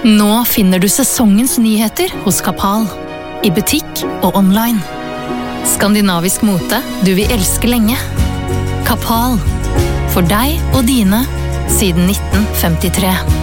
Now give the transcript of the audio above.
Nå finner du sesongens nyheter hos Kapal, i butikk og online. Skandinavisk mote du vil elske lenge. Kapal, for deg og dine, siden 1953.